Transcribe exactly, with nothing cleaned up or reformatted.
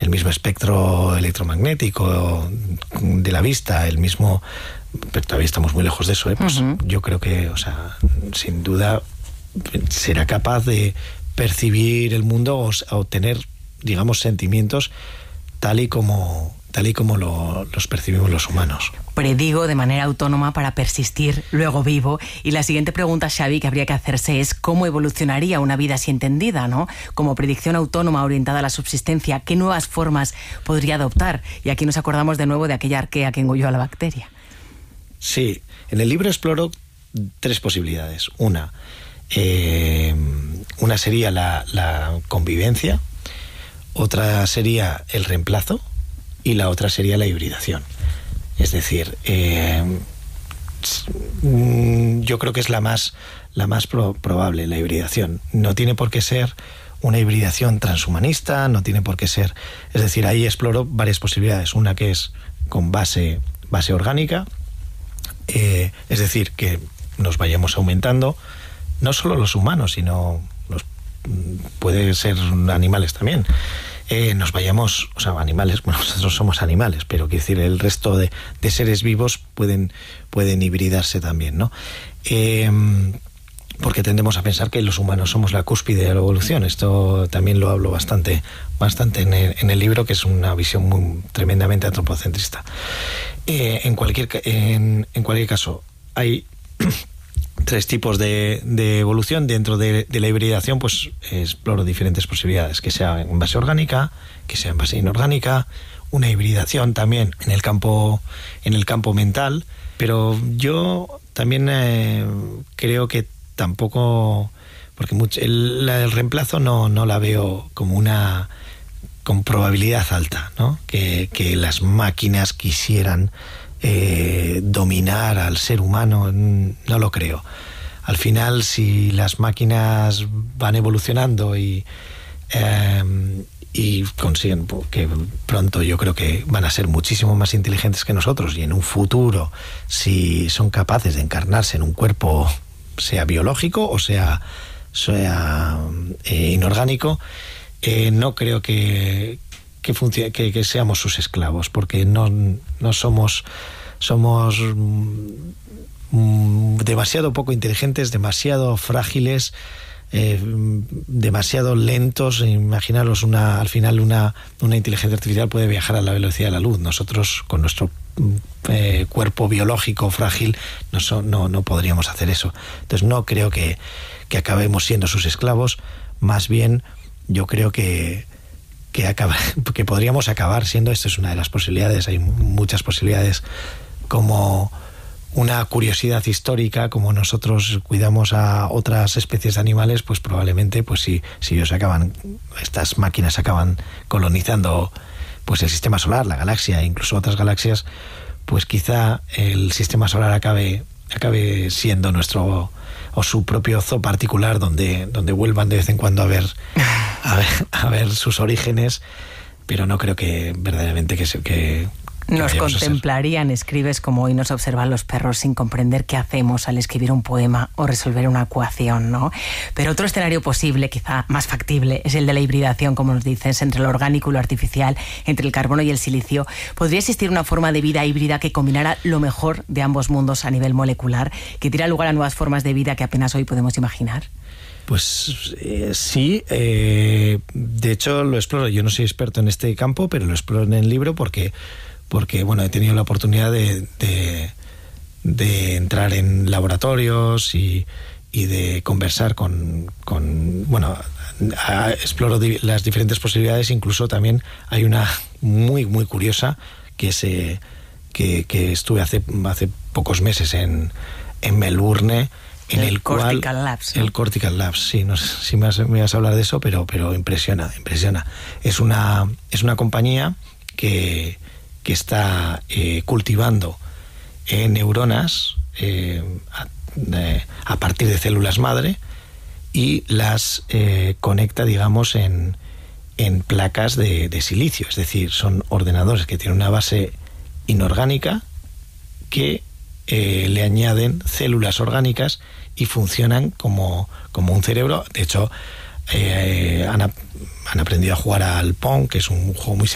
el mismo espectro electromagnético de la vista, el mismo, pero todavía estamos muy lejos de eso, ¿eh? Pues uh-huh. yo creo que, o sea, sin duda será capaz de percibir el mundo o, o tener, digamos, sentimientos tal y como tal y como lo, los percibimos los humanos. Predigo de manera autónoma para persistir, luego vivo. Y la siguiente pregunta, Xavi, que habría que hacerse es ¿cómo evolucionaría una vida así entendida, ¿no? Como predicción autónoma orientada a la subsistencia, ¿qué nuevas formas podría adoptar? Y aquí nos acordamos de nuevo de aquella arquea que engulló a la bacteria. Sí, en el libro exploro tres posibilidades. Una, eh, una sería la, la convivencia, otra sería el reemplazo y la otra sería la hibridación. Es decir, eh, yo creo que es la más, la más pro- probable, la hibridación. No tiene por qué ser una hibridación transhumanista, no tiene por qué ser... Es decir, ahí exploro varias posibilidades. Una que es con base, base orgánica, eh, es decir, que nos vayamos aumentando, no solo los humanos, sino los, puede ser animales también. Eh, nos vayamos, o sea, animales, bueno, nosotros somos animales, pero quiero decir, el resto de, de seres vivos pueden, pueden hibridarse también, ¿no? Eh, porque tendemos a pensar que los humanos somos la cúspide de la evolución. Esto también lo hablo bastante, bastante en el, en el libro, que es una visión muy, tremendamente antropocentrista. Eh, en cualquier, en, en cualquier caso, hay tres tipos de, de evolución. Dentro de, de la hibridación, pues exploro diferentes posibilidades, que sea en base orgánica, que sea en base inorgánica, una hibridación también en el campo, en el campo mental, pero yo también eh, creo que tampoco, porque mucho, el, el reemplazo no, no la veo como una con probabilidad alta, ¿no? Que, que las máquinas quisieran Eh, dominar al ser humano, no lo creo. Al final, si las máquinas van evolucionando y eh, y consiguen que pronto, yo creo que van a ser muchísimo más inteligentes que nosotros, y en un futuro, si son capaces de encarnarse en un cuerpo, sea biológico o sea sea eh, inorgánico, eh, no creo que Que, func- que, que seamos sus esclavos, porque no, no somos somos mm, demasiado poco inteligentes, demasiado frágiles, eh, demasiado lentos. Imaginaros una, al final una, una inteligencia artificial puede viajar a la velocidad de la luz. Nosotros, con nuestro eh, cuerpo biológico frágil, no, so, no, no podríamos hacer eso. Entonces no creo que, que acabemos siendo sus esclavos. Más bien, yo creo que Que, acaba, que podríamos acabar siendo, esto es una de las posibilidades, hay muchas posibilidades, como una curiosidad histórica, como nosotros cuidamos a otras especies de animales, pues probablemente, pues si, si ellos acaban, estas máquinas acaban colonizando pues el sistema solar, la galaxia e incluso otras galaxias, pues quizá el sistema solar acabe, acabe siendo nuestro o su propio zoo particular, donde, donde vuelvan de vez en cuando a ver, a ver, a ver sus orígenes, pero no creo que verdaderamente que, se, que, que nos contemplarían, escribes, como hoy nos observan los perros, sin comprender qué hacemos al escribir un poema o resolver una ecuación, ¿no? Pero otro escenario posible, quizá más factible, es el de la hibridación, como nos dices, entre lo orgánico y lo artificial, entre el carbono y el silicio. ¿Podría existir una forma de vida híbrida que combinara lo mejor de ambos mundos a nivel molecular, que diera lugar a nuevas formas de vida que apenas hoy podemos imaginar? Pues eh, sí, eh, de hecho lo exploro. Yo no soy experto en este campo, pero lo exploro en el libro porque porque bueno, he tenido la oportunidad de, de, de entrar en laboratorios y, y de conversar con, con bueno, a, exploro di, las diferentes posibilidades. Incluso también hay una muy muy curiosa que se que, que estuve hace hace pocos meses en, en Melbourne, en el, el Cortical cual Labs, ¿no? El Cortical Labs, sí, no sé si me vas, me vas a hablar de eso, pero pero impresiona, impresiona. Es una es una compañía que que está eh, cultivando eh, neuronas eh, a, eh, a partir de células madre y las eh, conecta, digamos, en, en placas de, de silicio. Es decir, son ordenadores que tienen una base inorgánica que eh, le añaden células orgánicas y funcionan como, como un cerebro. De hecho, eh, han, han aprendido a jugar al Pong, que es un juego muy